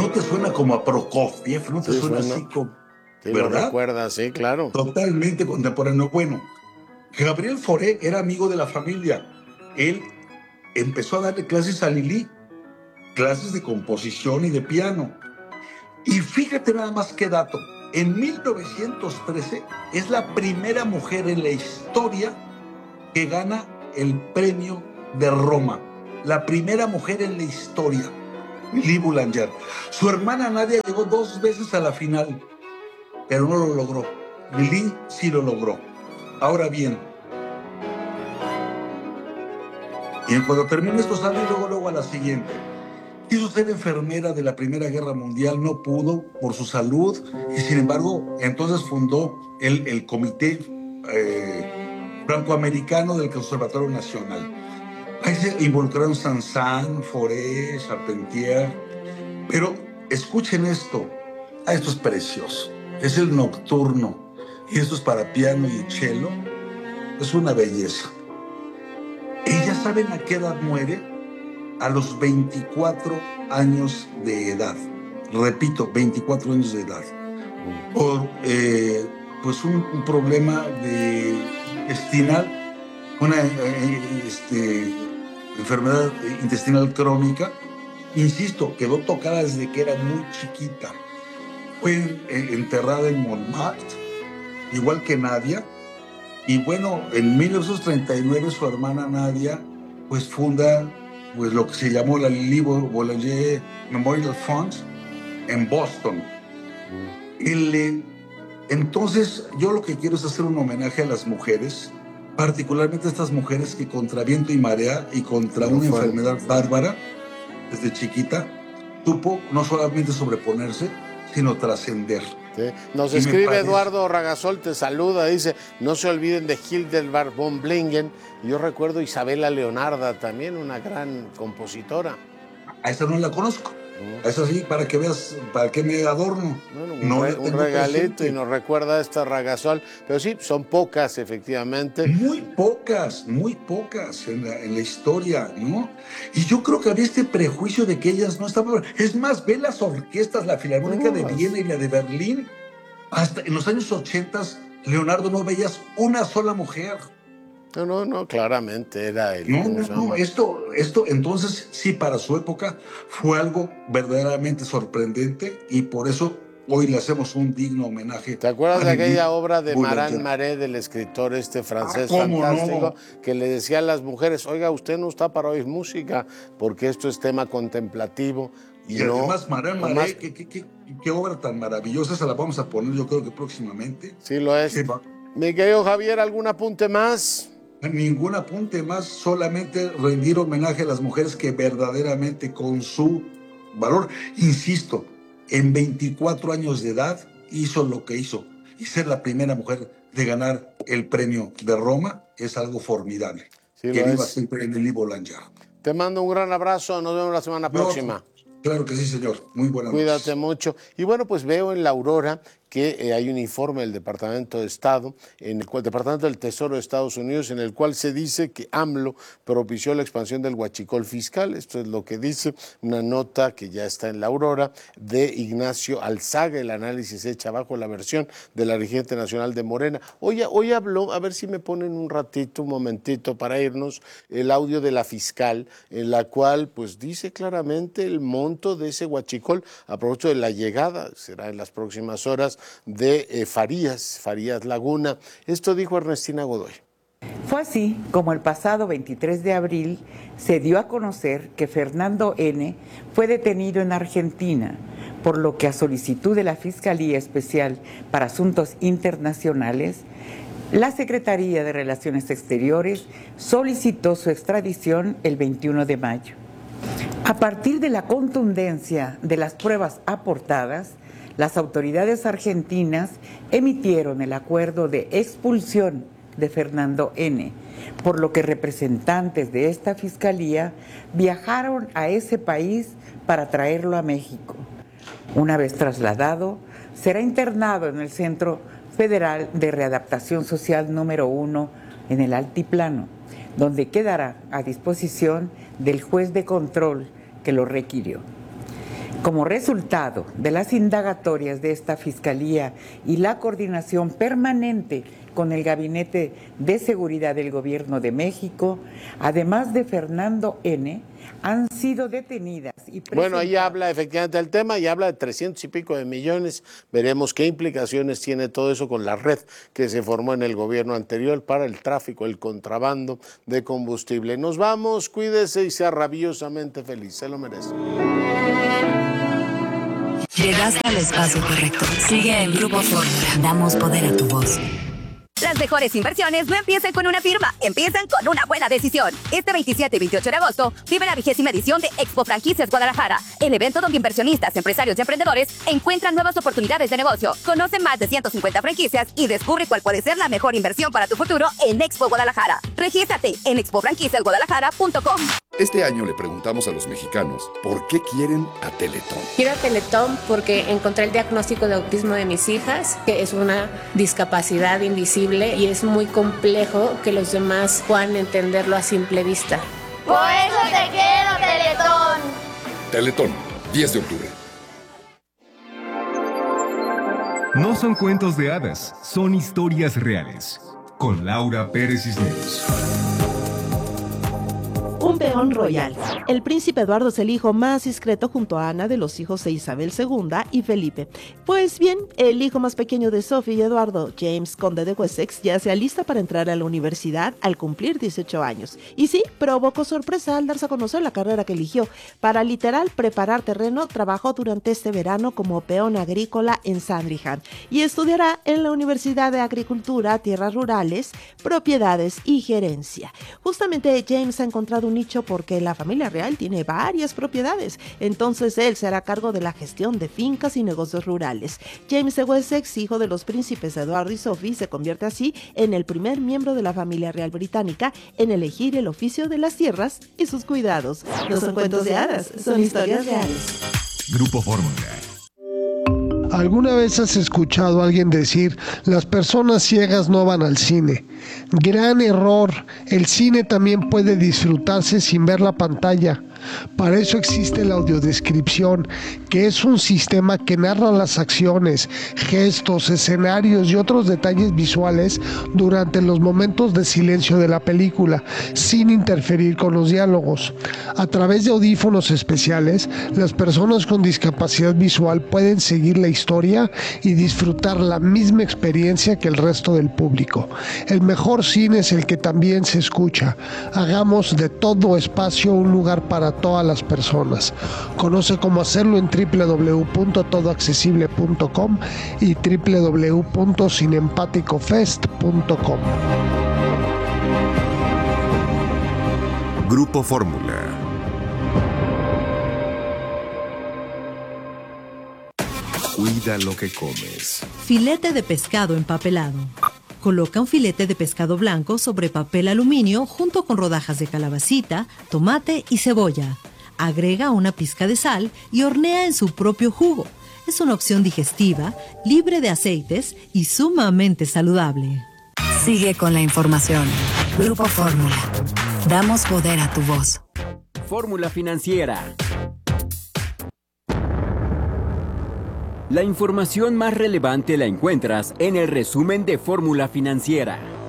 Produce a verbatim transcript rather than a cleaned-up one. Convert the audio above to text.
¿No te suena como a Prokofiev? ¿No te Sí, suena suena. así como, Sí, verdad? lo recuerdas, sí, claro. Totalmente contemporáneo. Bueno, Gabriel Fauré era amigo de la familia. Él empezó a darle clases a Lili, clases de composición y de piano. Y fíjate nada más qué dato. En mil novecientos trece es la primera mujer en la historia que gana el premio de Roma. La primera mujer en la historia, Lili Boulanger. Su hermana Nadia llegó dos veces a la final, pero no lo logró. Lili sí lo logró. Ahora bien, y cuando termine esto sale y luego, luego a la siguiente. Quiso ser enfermera de la Primera Guerra Mundial, no pudo por su salud, y sin embargo, entonces fundó el, el Comité eh, Francoamericano del Conservatorio Nacional. Ahí se involucraron Saint-Saëns, Fauré, Charpentier, pero escuchen esto, ah, esto es precioso, es el Nocturno, y esto es para piano y cello, es una belleza. ¿Ella saben a qué edad muere? A los veinticuatro años de edad. Repito, veinticuatro años de edad. Por eh, pues un, un problema de intestinal, una eh, este, enfermedad intestinal crónica. Insisto, quedó tocada desde que era muy chiquita. Fue eh, enterrada en Montmartre, igual que Nadia. Y bueno, en mil novecientos treinta y nueve su hermana Nadia pues funda pues lo que se llamó la Lili Boulanger Memorial Fund en Boston. Mm. El, entonces yo lo que quiero es hacer un homenaje a las mujeres, particularmente a estas mujeres que contra viento y marea y contra una enfermedad bárbara desde chiquita supo no solamente sobreponerse, sino trascender. Sí. Nos y escribe parece... Eduardo Ragasol, te saluda, dice, no se olviden de Hildegard von Bingen. Yo recuerdo a Isabella Leonarda, también una gran compositora. A esa no la conozco. Uh-huh. A esa sí, para que veas, para que me adorno. Bueno, un, no re, un regalito presente. Y nos recuerda a esta Ragasol. Pero sí, son pocas, efectivamente. Muy pocas, muy pocas en la, en la historia, ¿no? Y yo creo que había este prejuicio de que ellas no estaban... Es más, ve las orquestas, la Filarmónica uh-huh. de Viena y la de Berlín. Hasta en los años ochenta, Leonardo, no veías una sola mujer. No, no, no, claramente era el... No, no, no, esto, esto entonces sí para su época fue algo verdaderamente sorprendente y por eso hoy le hacemos un digno homenaje. ¿Te acuerdas de aquella obra de Maran Maré, del escritor este francés ah, fantástico, no? Que le decía a las mujeres, oiga, usted no está para oír música porque esto es tema contemplativo? Y, y no, además Maran Maré, más... ¿qué, qué, qué, qué obra tan maravillosa, esa la vamos a poner yo creo que próximamente. Sí lo es. Mi querido Javier, ¿algún apunte más? Ningún apunte más, solamente rendir homenaje a las mujeres que verdaderamente con su valor, insisto, en veinticuatro años de edad hizo lo que hizo y ser la primera mujer de ganar el premio de Roma es algo formidable. Sí, que viva siempre en Lili Boulanger. Te mando un gran abrazo, nos vemos la semana no, próxima. Claro que sí, señor. Muy buenas noches. Cuídate mucho. Y bueno, pues veo en La Aurora que eh, hay un informe del Departamento de Estado, en el cual, Departamento del Tesoro de Estados Unidos, en el cual se dice que AMLO propició la expansión del huachicol fiscal. Esto es lo que dice una nota que ya está en La Aurora de Ignacio Alzaga. El análisis hecha bajo la versión de la dirigente nacional de Morena. Hoy, hoy habló, a ver si me ponen un ratito, un momentito para irnos, el audio de la fiscal, en la cual pues dice claramente el monto de ese huachicol a propósito de la llegada, será en las próximas horas, de eh, Farías, Farías Laguna. Esto dijo Ernestina Godoy. Fue así como el pasado veintitrés de abril se dio a conocer que Fernando N. fue detenido en Argentina, por lo que a solicitud de la Fiscalía Especial para Asuntos Internacionales, la Secretaría de Relaciones Exteriores solicitó su extradición el veintiuno de mayo. A partir de la contundencia de las pruebas aportadas, las autoridades argentinas emitieron el acuerdo de expulsión de Fernando N., por lo que representantes de esta fiscalía viajaron a ese país para traerlo a México. Una vez trasladado, será internado en el Centro Federal de Readaptación Social número uno en el Altiplano, donde quedará a disposición del juez de control que lo requirió. Como resultado de las indagatorias de esta Fiscalía y la coordinación permanente con el Gabinete de Seguridad del Gobierno de México, además de Fernando N., han sido detenidas y presentadas. Bueno, ahí habla efectivamente del tema y habla de trescientos y pico de millones. Veremos qué implicaciones tiene todo eso con la red que se formó en el gobierno anterior para el tráfico, el contrabando de combustible. Nos vamos, cuídese y sea rabiosamente feliz, se lo merece. Llegaste al espacio correcto. Sigue el Grupo Fórmula. Damos poder a tu voz. Las mejores inversiones no empiezan con una firma, empiezan con una buena decisión. Este veintisiete y veintiocho de agosto vive la vigésima edición de Expo Franquicias Guadalajara, el evento donde inversionistas, empresarios y emprendedores encuentran nuevas oportunidades de negocio. Conoce más de ciento cincuenta franquicias y descubre cuál puede ser la mejor inversión para tu futuro en Expo Guadalajara. Regístrate en expo franquicias guadalajara punto com. Este año le preguntamos a los mexicanos por qué quieren a Teletón. Quiero a Teletón porque encontré el diagnóstico de autismo de mis hijas, que es una discapacidad invisible y es muy complejo que los demás puedan entenderlo a simple vista. Por eso te quiero, Teletón. Teletón, diez de octubre. No son cuentos de hadas, son historias reales. Con Laura Pérez Cisneros. Un peón royal. El príncipe Eduardo es el hijo más discreto junto a Ana de los hijos de Isabel segunda y Felipe. Pues bien, el hijo más pequeño de Sophie y Eduardo, James, conde de Wessex, ya se alista para entrar a la universidad al cumplir dieciocho años. Y sí, provocó sorpresa al darse a conocer la carrera que eligió. Para literal preparar terreno, trabajó durante este verano como peón agrícola en Sandringham y estudiará en la Universidad de Agricultura, Tierras Rurales, Propiedades y Gerencia. Justamente James ha encontrado un nicho porque la familia real tiene varias propiedades, entonces él se hará cargo de la gestión de fincas y negocios rurales. James de Wessex, hijo de los príncipes Eduardo y Sophie, se convierte así en el primer miembro de la familia real británica en elegir el oficio de las tierras y sus cuidados. No son cuentos de hadas, son historias reales. Grupo Fórmula. ¿Alguna vez has escuchado a alguien decir, las personas ciegas no van al cine? Gran error, el cine también puede disfrutarse sin ver la pantalla. Para eso existe la audiodescripción, que es un sistema que narra las acciones, gestos, escenarios y otros detalles visuales durante los momentos de silencio de la película, sin interferir con los diálogos. A través de audífonos especiales, las personas con discapacidad visual pueden seguir la historia y disfrutar la misma experiencia que el resto del público. El mejor cine es el que también se escucha. Hagamos de todo espacio un lugar para todas las personas. Conoce cómo hacerlo en doble u doble u doble u punto todo accesible punto com y doble u doble u doble u punto cinempaticofest punto com. Grupo Fórmula. Cuida lo que comes. Filete de pescado empapelado. Coloca un filete de pescado blanco sobre papel aluminio junto con rodajas de calabacita, tomate y cebolla. Agrega una pizca de sal y hornea en su propio jugo. Es una opción digestiva, libre de aceites y sumamente saludable. Sigue con la información. Grupo Fórmula. Damos poder a tu voz. Fórmula Financiera. La información más relevante la encuentras en el resumen de Fórmula Financiera.